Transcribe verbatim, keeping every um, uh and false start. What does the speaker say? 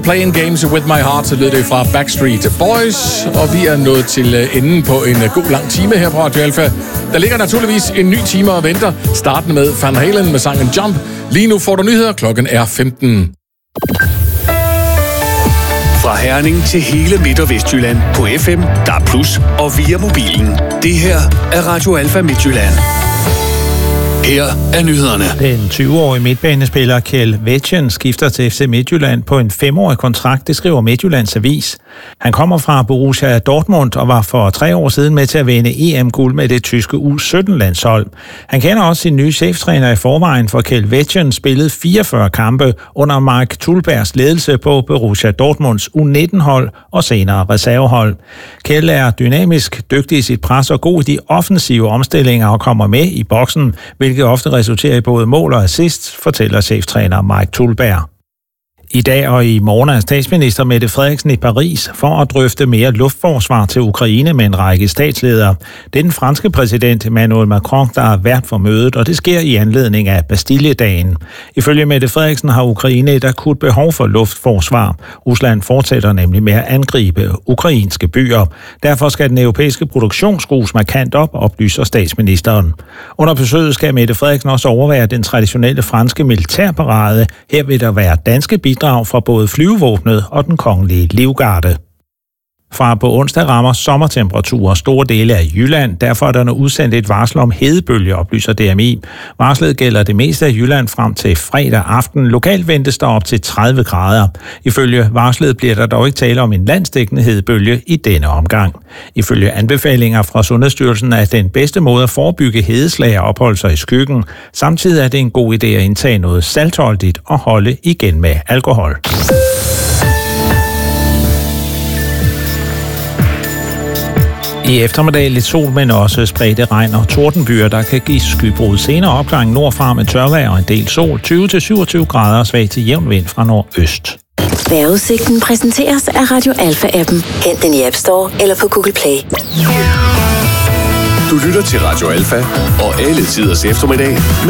Playing Games With My Heart, så lød det fra Backstreet Boys, og vi er nået til enden på en god lang time her på Radio Alpha. Der ligger naturligvis en ny time og venter, startende med Van Halen med sangen Jump. Lige nu får du nyheder, klokken er femten. Fra Herning til hele Midt- og Vestjylland på F M, D A B plus, og via mobilen. Det her er Radio Alpha Midtjylland. Her er nyhederne. Den tyve-årige midtbanespiller Kjeld Wetjen skifter til F C Midtjylland på en femårig kontrakt, det skriver Midtjyllands Avis. Han kommer fra Borussia Dortmund og var for tre år siden med til at vinde E M-guld med det tyske U sytten-landshold. Han kender også sin nye cheftræner i forvejen, for Kjeld Wetjen spillede fireogfyrre kampe under Mark Tulbergs ledelse på Borussia Dortmunds U nitten-hold og senere reservehold. Kjeld er dynamisk, dygtig i sit pres og god i de offensive omstillinger og kommer med i boksen, hvilket ofte resulterer i både mål og assist, fortæller cheftræner Mike Tulberg. I dag og i morgen er statsminister Mette Frederiksen i Paris for at drøfte mere luftforsvar til Ukraine med en række statsledere. Det er den franske præsident Emmanuel Macron, der er vært for mødet, og det sker i anledning af Bastilledagen. Ifølge Mette Frederiksen har Ukraine et akut behov for luftforsvar. Rusland fortsætter nemlig med at angribe ukrainske byer. Derfor skal den europæiske produktion skrues markant op, oplyser statsministeren. Under besøget skal Mette Frederiksen også overvære den traditionelle franske militærparade. Her vil der være danske bidrag fra både flyvevåbnet og den kongelige livgarde. Fra på onsdag rammer sommertemperaturer store dele af Jylland. Derfor er der nu udsendt et varsel om hedebølge, oplyser D M I. Varslet gælder det meste af Jylland frem til fredag aften. Lokalt ventes der op til tredive grader. Ifølge varslet bliver der dog ikke tale om en landsdækkende hedebølge i denne omgang. Ifølge anbefalinger fra Sundhedsstyrelsen er den bedste måde at forebygge hedeslag og opholde sig i skyggen. Samtidig er det en god idé at indtage noget saltholdigt og holde igen med alkohol. I eftermiddag lidt sol, men også spredte regn og tordenbyer, der kan give skybrud. Senere opklaring nordfra med tørvejr og en del sol. tyve til syvogtyve grader, svag til jævn vind fra nordøst. Vejrudsigten præsenteres af Radio Alpha-appen. Hent den i App Store eller på Google Play. Du lytter til Radio Alpha og alle tiders eftermiddag med